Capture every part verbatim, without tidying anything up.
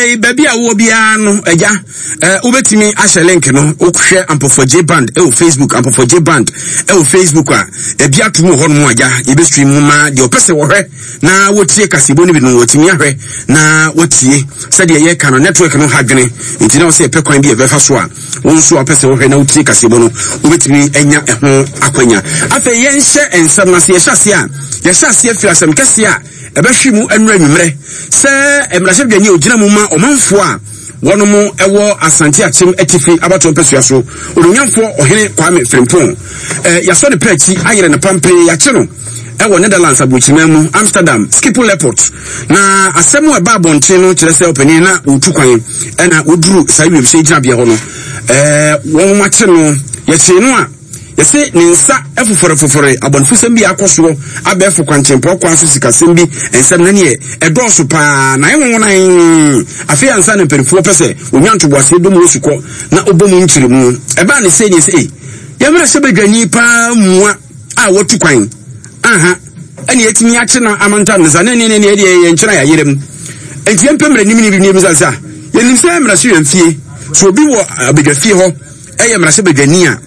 Afei baby a wo bia no eja eh ubetimi ahye link no okuhwe Ampofo J Band e o Facebook Ampofo J Band e o Facebook a e bia tumu ho no aja e be stream ma de opese wo hwe na wotie kasebo ni bi no wotimi ahwe na wotie se de ye ka no network no hadwene nti na wo se pekwan bi e be fa so a won so opese wo hwe na wotie kasebo no ubetimi enya eho akwanya afei ye nhye ensam na se ye hyase a ye hyase afiri asem kese a e be hwimu enura nwumre se emrahye dwani ogina mu ma omanfo a wono mu ewo Asante Achim etifi abato mpesua so onyamfo ohene Kwame Frimpong eh yaso ne prachi ayere ne pampe ya che no ewo Netherlands abuchima mu Amsterdam Schiphol Airport na asemu eba bonche no kire se opani na otukwan ena oduru sayi se gina bia ho no eh won wache no ye che no a yese ne nsa efofore fofore abonfusem bi akoso abefo kwanchempo kwanso sikasem bi ensem na ne edoso pa na yenwonan afi ansa ne perifuo pese onyanto boase dom osuko na obomu nchiremu eba ne se ne se yemra se badwani pa mua a wotu kwan aha ene yetimi ache na amanta ne zane ne ne ne ye nchira ya yerem enti empemre nimi ni bi sa yenim se emra se yemfie so bi wo abedwafie ho eye emra se badwani a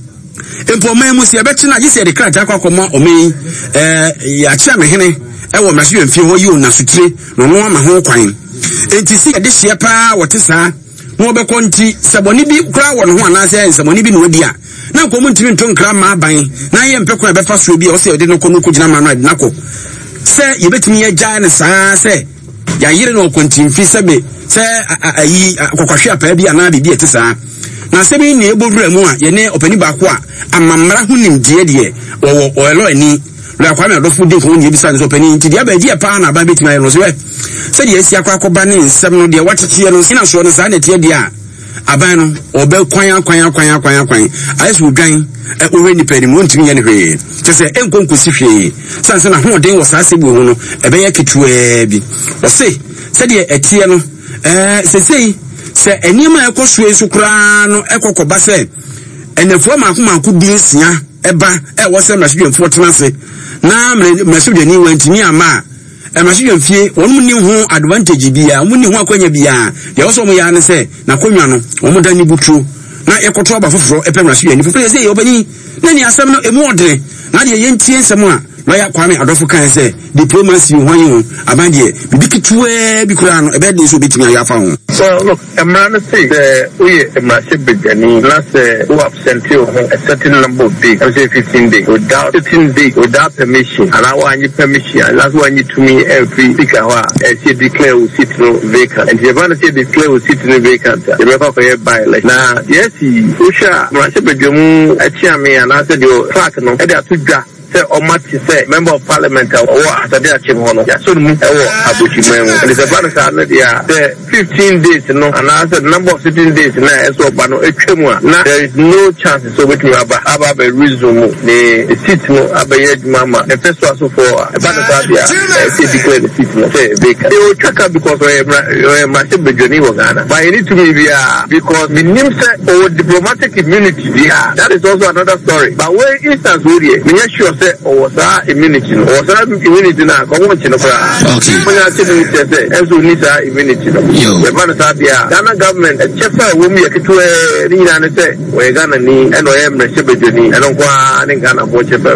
empoma mu se abeti na gise de krata akwa omen eh ya chia mehene e wo mrahye mfie ho yi ona sutire no no ama ho kwan enti si de hye pa wote saa no be konti saboni bi kura wo no ho anase saboni bi no odi a na ko mu ntimi nton kra ma aban na ye mpeko e be fa so bi o se de no ko no ko gina ma no ade nako se ye betimi ye gya ne saa se ya yire no konti mfi sebe se ayi kokwahwe apa bi ana bi bi ete saa na sebi ni ebodura mu a ye ne opani ba ko a amamra hunim die die wo wo elo ani lo akwa me dofu de ko ni bisa ne opani nti dia ba die pa na ba betima ye no so we se die esi akwa akoba ne nsem no de watete no ina so no sa na tie die a aban no obe kwan kwan kwan kwan kwan ayesu dwan e owe ni pedi mu ntimi ye ne hwe te se enkonkosi hwe sanse na ho den wo sa sebu ho no ebe ye ketua bi o se se die etie no eh se sei se enima ekosue su kura no ekokoba se enefo ma akoma akudi nsia eba e wo se mrahye tenase na mrahye ni wantimi ama e mrahye mfie wonu ni ho advantage bia mu ni ho akwanya bia ye wo so mo ya ne se na konwa no wo mo dani butu na ekoto aba foforo e pe mrahye ni foforo se ye obani na ni asem no emu odre na de ye ntie nsem a Lawyer Kwame Adolfo kan say diplomacy hwan yi aban de bibi kitwe bi kura no ebe de so betimi ayafa ho. So look, Emran say the we Emrahye Bejani last who absent you a certain number of days, I say fifteen days, without fifteen days, without permission. And I want you permission, and that's why you to me every speaker and say declare will sit no vacant. And if you want to say declare will sit no vacant, you never for your by like now. Yes, he Usha Emrahye Bejani a chairman and I said your track no, and they are two draft. Say or Mati say member of parliament or Asante Achim hono ya so mu ewo abochimemu and the balance are there the fifteen days no and I said number of sitting days na eso ba no etwemu a na there is no chance so between aba aba be resume the seat no abaye mama the first one so for balance are there say declare the seat no say vacant they will check out because we Emrahye Bejani was Ghana but you need to be there because the name say or diplomatic immunity there that is also another story but where instance we me sure say or sa immunity no or sa immunity na ko won chi no fra okay mo ya chi ni say enso ni sa immunity no we man sa bia Ghana government e chefa wo mi yakito ni na ne say we Ghana ni e no ye Emrahye Bejani e no kwa ni Ghana bo chefa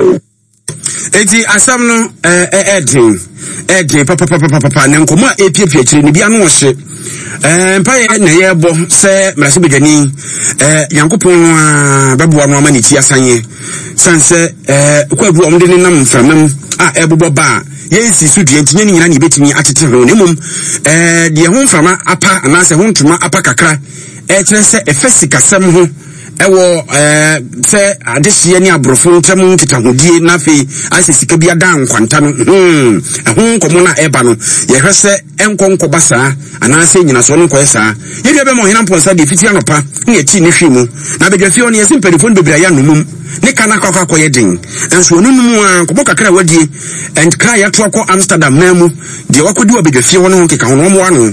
eti asam no eh edin edin papa papa papa na nkomo a epiepie kire ni bia no hye eh mpaye na ye bo se Emrahye Bejani eh yankopon a beboa no ama ni ti asanye sanse eh kwadu omde ne nam mframam a ebobo ba yensi sudie ntinye ni nyina ni betimi atete ho ne mum eh de ho mframa apa anase ho ntuma apa kakra eh kire se efesika sam ho ewo eh se adehye ni abrofo ntam nkitahodie na fe asesika bia dan kwanta no hmm ehun komo na eba no ye hwese enkonko basa anase nyina so no koyesa ye de be mo hina mponsa de fiti anopa na ye ti ne hwemu na bedwafie oni ye simpelifon bebra ya no mum ne kana kwakwa koye den enso onu mu a kobo kakra wadie and kra ya to akọ Amsterdam na mu de wakodi wa bedwafie wono keka hono mo ano